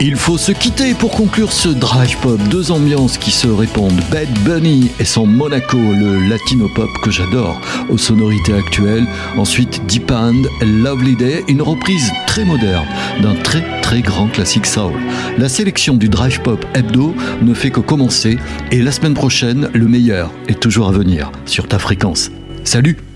Il faut se quitter pour conclure ce Drive Pop. Deux ambiances qui se répondent. Bad Bunny et son Monaco, le latino pop que j'adore aux sonorités actuelles. Ensuite Deep End, Lovely Day, une reprise très moderne d'un très très grand classique soul. La sélection du Drive Pop Hebdo ne fait que commencer et la semaine prochaine, le meilleur est toujours à venir sur ta fréquence. Salut!